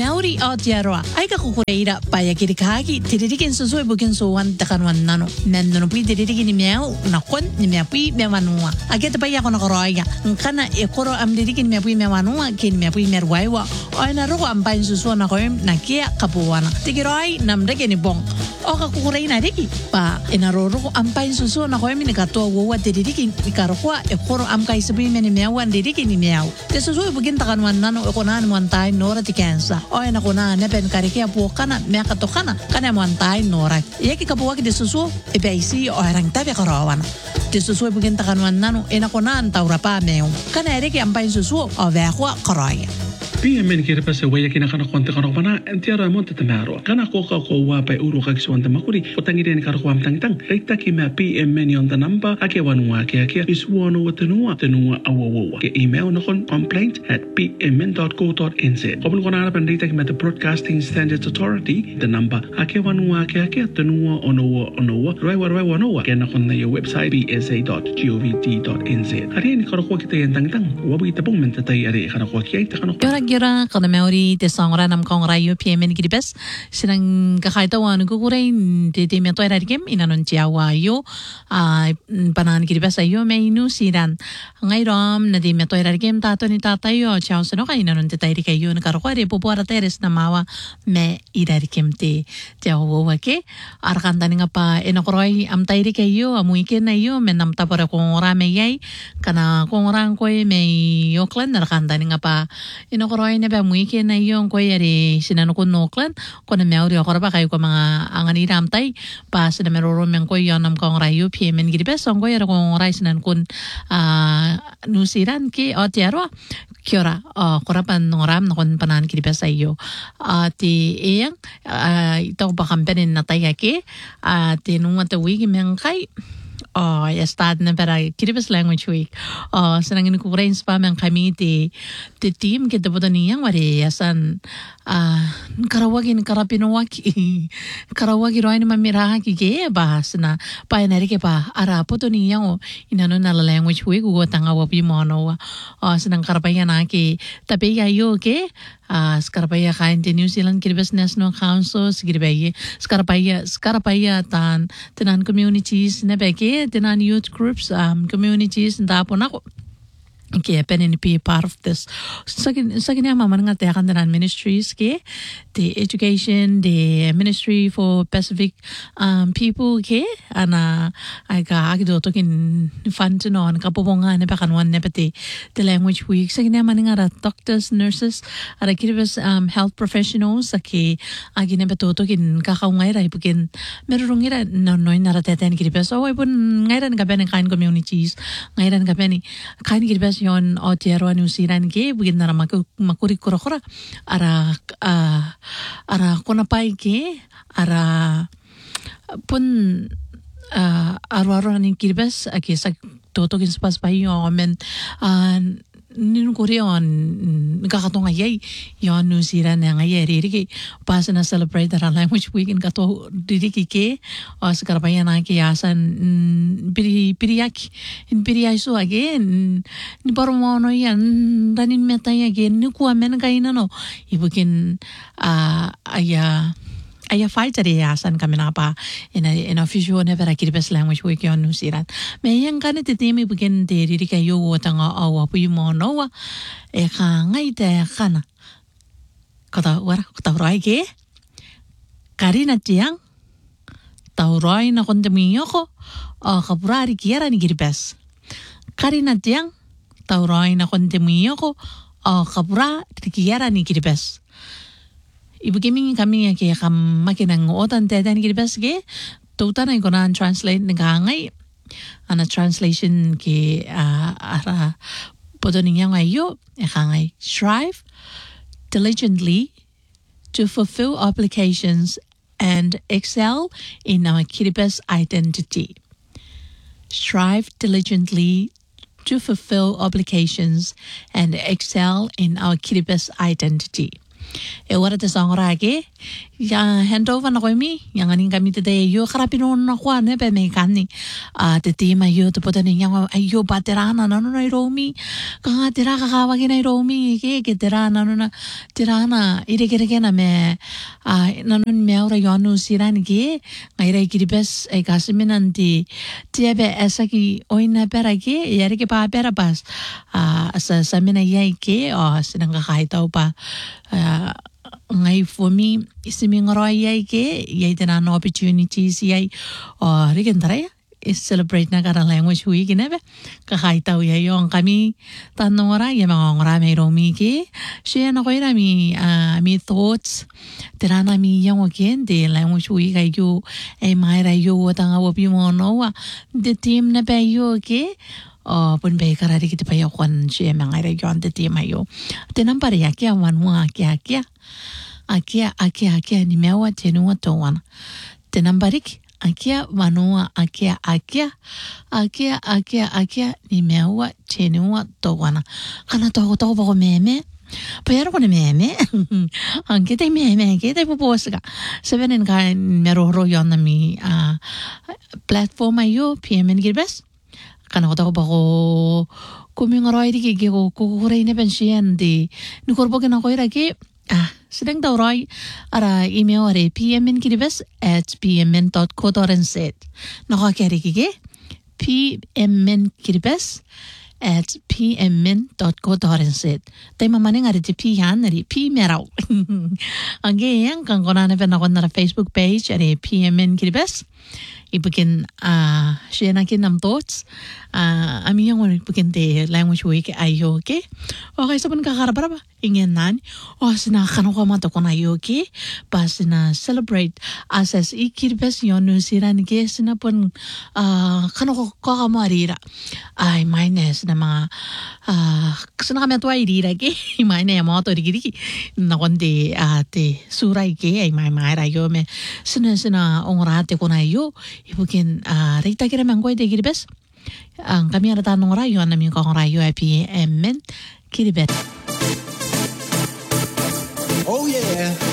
Maori Aotearoa, Aika Kukureira, Payakirikaki, Tirikin Susu, Bukin Suwan, Takanwan Nano, Nanopi, Tirikin Meow, Nakon, Nimepi, Mewanua. I get the Payakonakoroya, Nkana, Ekoro, am Tirikin Mepi Mewanua, Kin Mepi Merwaiwa, or in a row, I'm buying Susuna Hoim, Nakia, Kapuana. Tigirai, Namdekini Bong. Oka Kukureina Riki, Pa, in a row, I'm buying Susuna Hoim in a Kato, what Tirikin, Nicaragua, Ekoro, am Kaisabin, Meow, and Tirikin Meow. This is what we begin Takanwan Nano, Okonan, one time, Nora Tikansa. O na kuna nepen karikia po kana meka to kana mo antay nora yeki kapuwa ki desusu ebeisi o harang tabi karawan desusu bugin takanwan nano ina kuna antaura pa meo kana ereki ampain susu o vekwa karaya PMN kira pasa waya kina kana konte kana pana entiara monte tamaro kana koka ko wa pa uru ka kiswanta makuri potangi den kara kwam tang reita ki ma PMN on the number ake wanua ke is wono watenua awowo ke email no complaint@pmn.co.nz obun kona pan reita ki ma the Broadcasting Standards Authority the number ake wanua ke tenua onowo roi wanoa ke na konna your website bsa.gov.nz ari ni kara ko kita tang wabu itapong mentatay ari kana ko ki kana Gira kada Maori te sangra nam kongra yo PMN giribes sinang kakaita wan kukurein te meto era game inanon tiawa yo panan giribes ayo meinu siran ngai rom na de meto era game tato ni tatayo chao seno ka inanon te tairi kayo na karkware popora teres na mawa me ira game te tiawa wake arkan tani ngapa enokroi am tairi kayo amuike na yo menam tapora kongra me yai kana kongra ko me Auckland arkan tani ngapa enokroi na ba muike na yung ko yari sinanukon no Auckland ko na Maori ako ba kayo ko mga angani ramtay pa sa na meron yang ko yon nam kong rayo PMN giribes ang ko yari kong ray sinanukon nusiran ki Aotearoa kiora korapan ngoram na kon panan giribes ayo ti iyang ito ba kampenin na tayo ki ti nung at wiki miyang kay start na para Kiribati Language Week. Senangin ko rin pa mang kami ti team kita po niyang wari yasan karawagin karapinawaki karawagi roy ni mamiraha ki bahas na pa nari ke pa ara po to niyang inano na language week go tanga wapi mono senang karapaya na ki tapi ayo ke skarapaya kain ti New Zealand Kiribati National Council skarapaya tan tenan communities na beke tenan youth groups communities tapon ako kaya penin be part of this. Sakin niya maman nga tekan tenan ministries ke the education the Ministry for Pacific people ke ana aga agdo tokin fund no an kapobonga ne pakanwan ne pati the language week sakin niya man nga doctors nurses ara kiribas health professionals ke agi ne beto tokin kakaungay ra ipukin merong ira no na rateten kiribas so ipun ngairan ka ben kain communities ngairan ka ben kain kiribas yon Aotearoa New Zealand ke bugin na makuri kura ara konapai ke ara pun arwaro ni kiribas ake sa totokin spas pa yon men nino Korean kakatonga yay yon New Zealand nga yay riri pas na celebrate the language week in kato riri ke sekarang na ke yasan piriyak in piriyay so again ni paromono yan danin metay again ni kuwa men kaina no ibukin aya fight ari yasan kami na pa in official never Kiribati Language Week yon New Zealand may yang kanit titimi bugin de riri kayo tanga awa pu mo no ka ngai te kana kata rai ke karina tiang taurai na kondemiyo ko kapurari kiara ni Kiribati karina tiang taurai na kondemiyo ko kapurari kiara ni Kiribati ibu kami ke makinang otan tetan Kiribati ke tutan ay konan translate ngangai ana translation ke ara podoning yang ayo ngangai strive diligently to fulfill obligations and excel in our Kiribati identity. Strive diligently to fulfill obligations and excel in our Kiribati identity. e ora te sangora ke ya handover na koimi yang aning kami te yo karapino na kwa ne pe me kani te tema yo te potani yang ayo paterana na no na romi ka tera ka wa ke na romi ke terana no na terana ire ke na me na no me ora yo no siran ke ngaira kiribes e kasiminanti tiebe esaki oina pera ke yare ke pa pera pas sa mina yai ke sinang kahit tau pa ngai for me isimingoro yai ke yai tena no opportunities yai rigentare is celebrate na kara language week nebe kahit tau yai yung kami tanora ya mga ngora may romi ke share na ko ira mi thoughts terana mi yang again de language week ay yo ay maira yo tanga wopi mo no the team na ba yo ke pun be karari kita payo kwan siya mga region de tema yo tenang pare akia wanwa akia ni mewa tenua towana tenang barik akia wanwa akia ni mewa tenua towana kana to ba meme Pero ko meme ang kita meme kita pupos ka sebenin ka meroro yon na mi platform ayo PMN Kiribes kana ko ba ko kumingoroy di ke ko kukuray na pensiyan di nukorbo ka na ko iraki sedang tauroy ara email are pmnkiribes@pmn.co.nz nakakari ke pmnkiribes@pmn.co.nz tay mamaning ari ti pihan ari p meraw again kang konana pa na ko na Facebook page ari PMN Kiribes ibukin share nakin nam thoughts ami yang ibukin de language week ayo okay so pun kakaraba ingin nan sina kanu ko mato ko na ayo okay pas na celebrate asas Kiribes yon siran ke sina pun kanu ko kamarira ay minus na mga sina kami to ay rira ke minus mo to rigiri na konde te suray ke ay may rayo me sina ongrate ko na ayo ibukin rita kira manggoy de Kiribes ang kami ada tanong rayo namin kong rayo ay PMN Kiribes. Oh yeah.